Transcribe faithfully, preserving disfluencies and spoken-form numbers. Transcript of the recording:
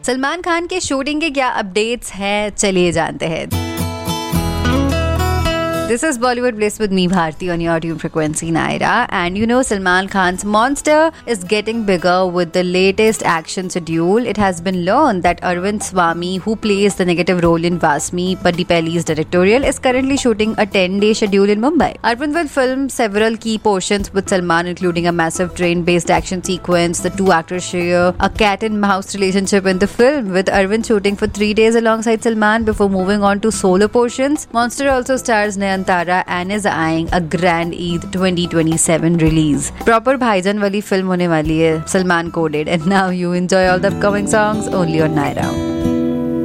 सलमान खान के शूटिंग के क्या अपडेट्स हैं, चलिए जानते हैं. This is Bollywood Bliss with me, Bharti, on your tune frequency, Naira. And you know, Salman Khan's Monster is getting bigger with the latest action schedule. It has been learned that Arvind Swamy, who plays the negative role in Vasmi, Padipalli's directorial, is currently shooting a ten-day schedule in Mumbai. Arvind will film several key portions with Salman, including a massive train-based action sequence. The two actors share a cat-and-mouse relationship in the film, with Arvind shooting for three days alongside Salman before moving on to solo portions. Monster also stars Nayan Tara and is eyeing a grand Eid twenty twenty-seven release. Proper भाईजान वाली film होने वाली है, Salman coded. And now you enjoy all the upcoming songs only on Naira.